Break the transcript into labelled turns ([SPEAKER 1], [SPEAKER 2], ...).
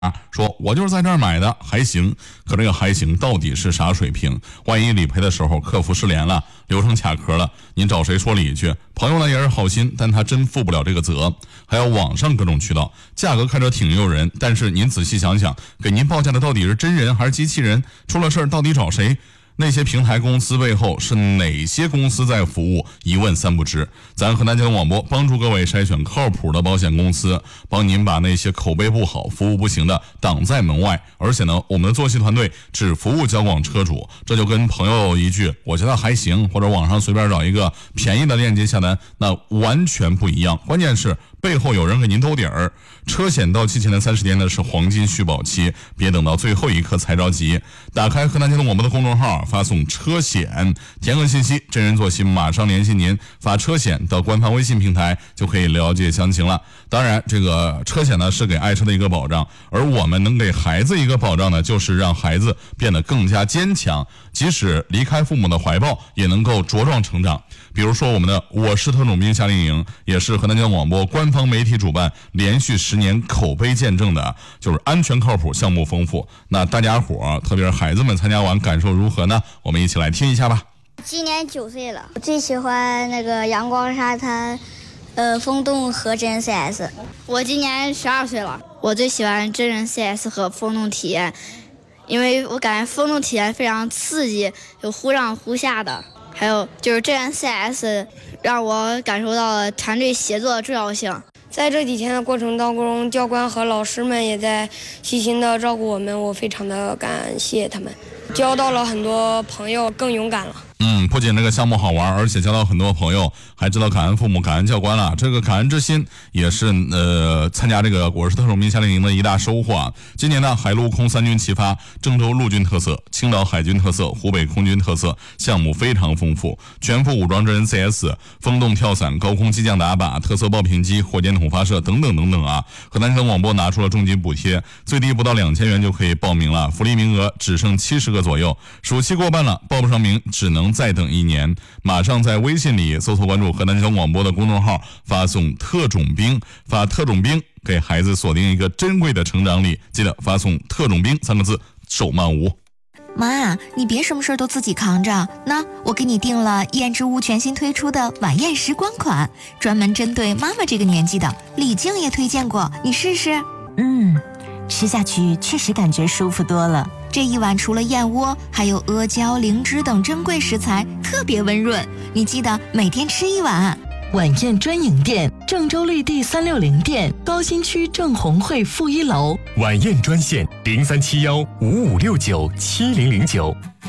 [SPEAKER 1] 说我就是在这儿买的，还行。可这个还行到底是啥水平？万一理赔的时候客服失联了，流程卡壳了，您找谁说理去？朋友呢也是好心，但他真负不了这个责。还有网上各种渠道，价格看着挺诱人，但是您仔细想想，给您报价的到底是真人还是机器人？出了事儿到底找谁？那些平台公司背后是哪些公司在服务？一问三不知。咱河南交通广播帮助各位筛选靠谱的保险公司，帮您把那些口碑不好、服务不行的挡在门外。而且呢，我们的作息团队只服务交广车主，这就跟朋友一句我觉得还行，或者网上随便找一个便宜的链接下单，那完全不一样。关键是背后有人给您兜底儿。车险到期前的30天呢是黄金续保期，别等到最后一刻才着急。打开河南交通广播的公众号，发送车险，填个信息，真人作息马上联系您，发车险到官方微信平台就可以了解详情了。当然，这个车险呢是给爱车的一个保障，而我们能给孩子一个保障呢，就是让孩子变得更加坚强，即使离开父母的怀抱，也能够茁壮成长。比如说我们的我是特种兵夏令营，也是河南交通广播官方媒体主办，连续10年口碑见证的，就是安全靠谱，项目丰富。那大家伙特别是孩子们参加完感受如何呢？我们一起来听一下吧。
[SPEAKER 2] 今年9岁了，我最喜欢那个阳光沙滩，风洞和真人 CS。
[SPEAKER 3] 我今年12岁了，我最喜欢真人 CS 和风洞体验，因为我感觉风洞体验非常刺激，有忽上忽下的。还有就是真人 CS 让我感受到了团队协作的重要性。
[SPEAKER 4] 在这几天的过程当中，教官和老师们也在细心的照顾我们，我非常的感谢他们，交到了很多朋友，更勇敢了。
[SPEAKER 1] 不仅这个项目好玩，而且交到很多朋友，还知道感恩父母、感恩教官了。这个感恩之心也是参加这个我是特种兵夏令营的一大收获啊。今年呢，海陆空3军齐发，郑州陆军特色、青岛海军特色、湖北空军特色，项目非常丰富。全副武装真人 CS、风洞跳伞、高空机降打靶、特色爆品机、火箭筒发射等等等等啊。河南交通广播拿出了重金补贴，最低不到2000元就可以报名了，福利名额只剩70个左右。暑期过半了，报不上名只能再等1年。马上在微信里搜索关注河南交通广播的公众号，发送特种兵，发特种兵，给孩子锁定一个珍贵的成长礼。记得发送特种兵3个字，手慢无。
[SPEAKER 5] 妈，你别什么事都自己扛着，那我给你订了燕之屋全新推出的晚宴时光款，专门针对妈妈这个年纪的，李静也推荐过，你试试。
[SPEAKER 6] 吃下去确实感觉舒服多了。
[SPEAKER 5] 这一碗除了燕窝，还有阿胶、灵芝等珍贵食材，特别温润。你记得每天吃1碗。
[SPEAKER 6] 晚宴专营店，郑州绿地360店，高新区正红会负1楼。
[SPEAKER 7] 晚宴专线037155697009。